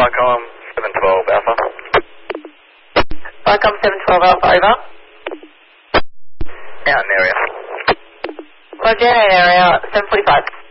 Viacom 712 Alpha. Viacom 712 Alpha, over. Out in area. Roger, in area, 745.